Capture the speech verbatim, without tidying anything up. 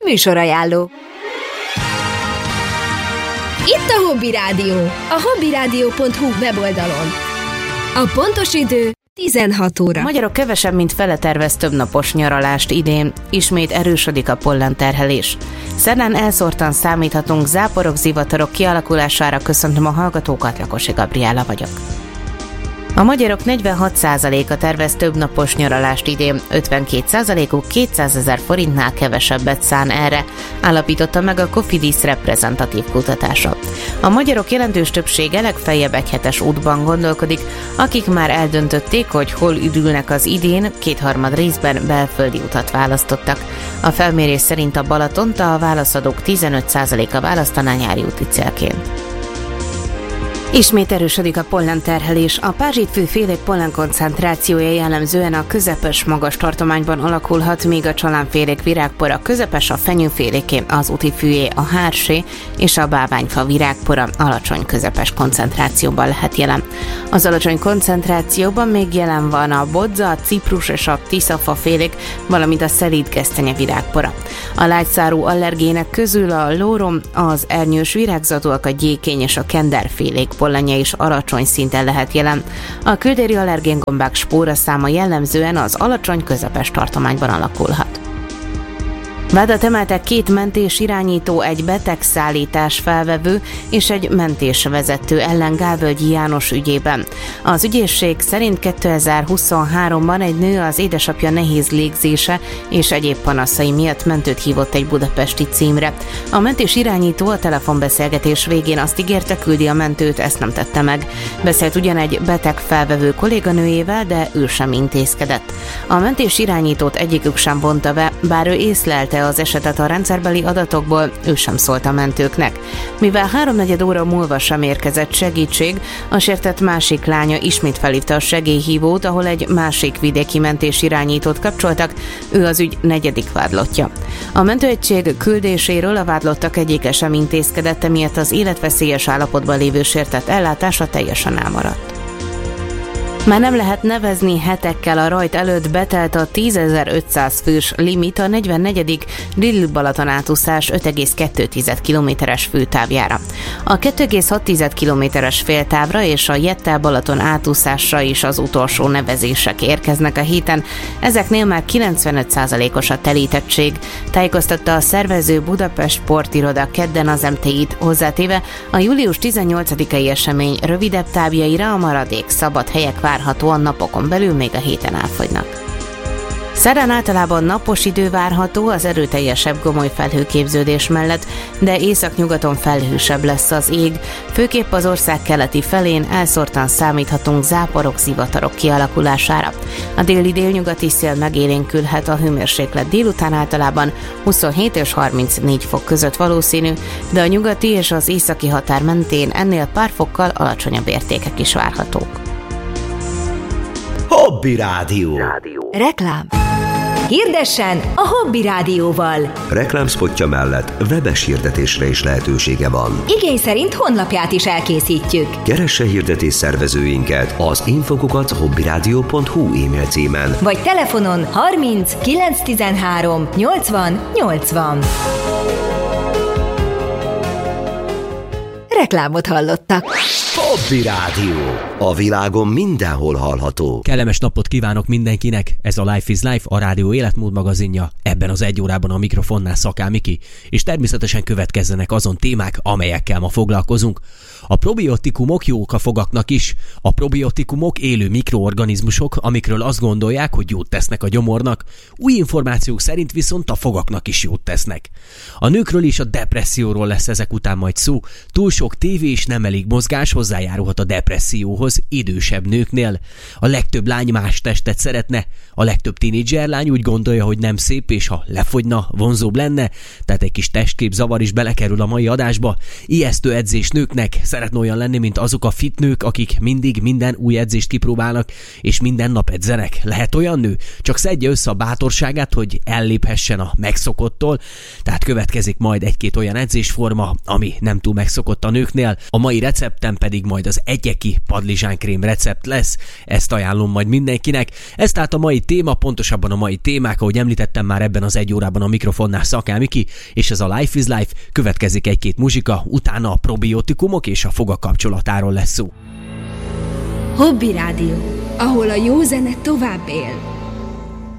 Műsorajánló. Itt a Hobby Rádió, a hobbyrádió pont hu weboldalon. A pontos idő tizenhat óra. A magyarok kevesebb, mint fele tervez többnapos nyaralást idén. Ismét erősödik a pollenterhelés. Szerdán elszórtan számíthatunk záporok, zivatarok kialakulására. Köszöntöm a hallgatókat, Lakosi Gabriella vagyok. A magyarok negyvenhat százaléka tervez többnapos nyaralást idén, ötvenkét százalékuk kétszázezer forintnál kevesebbet szán erre, állapította meg a Cofidis reprezentatív kutatása. A magyarok jelentős többsége legfeljebb egyhetes útban gondolkodik, akik már eldöntötték, hogy hol üdülnek az idén, kétharmad részben belföldi utat választottak. A felmérés szerint a Balatont a válaszadók tizenöt százaléka választaná nyári úti célként. Ismét erősödik a pollenterhelés. A pázsitfű félék pollenkoncentrációja jellemzően a közepes magas tartományban alakulhat, míg a csalánfélék virágpora közepes, a fenyőféléké, az útifűjé, a hársé és a báványfa virágpora alacsony közepes koncentrációban lehet jelen. Az alacsony koncentrációban még jelen van a bodza, a ciprus és a tiszafa félék, valamint a szelídgesztenye virágpora. A lágyszárú allergének közül a lórom, az ernyős virágzatúak, a gyékény és a kenderfélék pollenje is alacsony szinten lehet jelen. A küldéri allergéngombák spóraszáma jellemzően az alacsony közepes tartományban alakulhat. Vádat emeltek két mentés irányító, egy betegszállítás felvevő és egy mentésvezető ellen Gálvölgyi János ügyében. Az ügyészség szerint kétezer-huszonháromban egy nő az édesapja nehéz légzése és egyéb panaszai miatt mentőt hívott egy budapesti címre. A mentés irányító a telefonbeszélgetés végén azt ígérte, küldi a mentőt, ezt nem tette meg. Beszélt ugyan egy beteg felvevő kolléganőjével, de ő sem intézkedett. A mentés irányítót egyikük sem vonta be, bár ő észlelte az esetet a rendszerbeli adatokból, ő sem szólt a mentőknek. Mivel háromnegyed óra múlva sem érkezett segítség, a sértett másik lánya ismét felhívta a segélyhívót, ahol egy másik vidéki mentés irányítót kapcsoltak, ő az ügy negyedik vádlottja. A mentőegység küldéséről a vádlottak egyike sem intézkedett, emiatt az életveszélyes állapotban lévő sértett ellátása teljesen elmaradt. Már nem lehet nevezni, hetekkel a rajt előtt betelt a tízezer-ötszáz fős limit a negyvennegyedik Lille-Balaton átúszás öt egész kettő kilométeres főtávjára. A kettő egész hat kilométeres féltávra és a Jettel-Balaton átúszásra is az utolsó nevezések érkeznek a héten, ezeknél már kilencvenöt százalékos a telítettség, tájékoztatta a szervező Budapest Sportiroda kedden az em té í-t, hozzátéve a július tizennyolcadikai esemény rövidebb távjaira a maradék szabad helyek várhatóan napokon belül még a héten elfogynak. Szerdán általában napos idő várható az erőteljesebb gomoly felhőképződés mellett, de északnyugaton felhősebb lesz az ég, főképp az ország keleti felén elszórtan számíthatunk záporok, zivatarok kialakulására. A déli délnyugati szél megélénkülhet, a hőmérséklet délután általában huszonhét és harmincnégy fok között valószínű, de a nyugati és az északi határ mentén ennél pár fokkal alacsonyabb értékek is várhatók. Hobby Rádió. Reklám. Hirdessen a Hobby Rádióval. Reklámszpotja mellett webes hirdetésre is lehetősége van. Igény szerint honlapját is elkészítjük. Keresse hirdetés szervezőinket az infokukat hobbyrádió pont hu e-mail címen. Vagy telefonon harminc kilencszáztizenhárom nyolcvan nyolcvan. Reklámot hallottak. Hobby Rádió. A világon mindenhol hallható. Kellemes napot kívánok mindenkinek, ez a Life is Life, a rádió életmód magazinja. Ebben az egy órában a mikrofonnál Szaká Miki, és természetesen következzenek azon témák, amelyekkel ma foglalkozunk. A probiotikumok jók a fogaknak is. A probiotikumok élő mikroorganizmusok, amikről azt gondolják, hogy jót tesznek a gyomornak, új információk szerint viszont a fogaknak is jót tesznek. A nőkről és a depresszióról lesz ezek után majd szó. Túl sok tévé és nem elég mozgás hozzájárulhat a depresszióhoz idősebb nőknél. A legtöbb lány más testet szeretne, a legtöbb tínédzser lány úgy gondolja, hogy nem szép, és ha lefogyna, vonzóbb lenne, tehát egy kis testkép zavar is belekerül a mai adásba. Ijesztő edzés nőknek, szeretne olyan lenni, mint azok a fit nők, akik mindig minden új edzést kipróbálnak, és minden nap edzenek. Lehet olyan nő? Csak szedje össze a bátorságát, hogy elléphessen a megszokottól, tehát következik majd egy-két olyan edzésforma, ami nem túl megszokott a nőknél. A mai receptem pedig majd majd az egyeki padlizsánkrém recept lesz, ezt ajánlom majd mindenkinek. Ez tehát a mai téma, pontosabban a mai témák, ahogy említettem már ebben az egy órában a mikrofonnál Szaká Miki, és ez a Life is Life, következik egy-két muzsika, utána a probiotikumok és a fogak kapcsolatáról lesz szó. Hobby Rádió, ahol a jó zene tovább él.